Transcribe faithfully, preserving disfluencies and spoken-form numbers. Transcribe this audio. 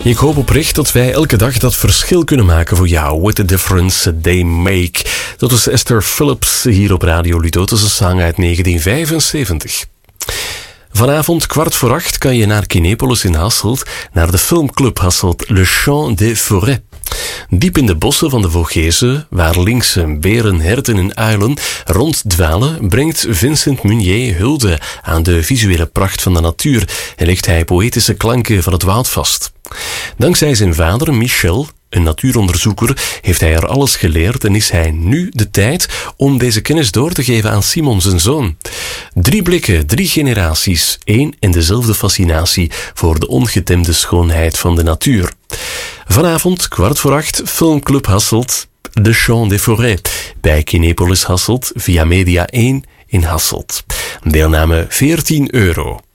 Ik hoop oprecht dat wij elke dag dat verschil kunnen maken voor jou. With the difference they make. Dat is Esther Phillips hier op Radio Ludo. Dat is een zang uit negentien vijfenzeventig. Vanavond kwart voor acht kan je naar Kinepolis in Hasselt, naar de filmclub Hasselt Le Chant des Forêts. Diep in de bossen van de Vogezen, waar linkse beren, herten en uilen ronddwalen, brengt Vincent Munier hulde aan de visuele pracht van de natuur en legt hij poëtische klanken van het woud vast. Dankzij zijn vader, Michel, een natuuronderzoeker, heeft hij er alles geleerd en is hij nu de tijd om deze kennis door te geven aan Simon, zijn zoon. Drie blikken, drie generaties, één en dezelfde fascinatie voor de ongetemde schoonheid van de natuur. Vanavond, kwart voor acht, Filmclub Hasselt, Le Chant des Forêts, bij Kinepolis Hasselt, via Media één in Hasselt. Deelname veertien euro.